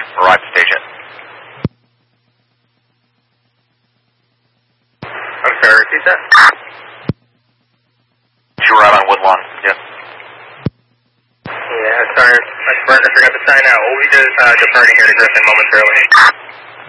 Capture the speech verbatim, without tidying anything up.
Arrive station. I'm sorry, repeat that? You were out on Woodlawn, yes. Yeah, sorry, I forgot to sign out. We'll be just uh, departing here to Griffin momentarily.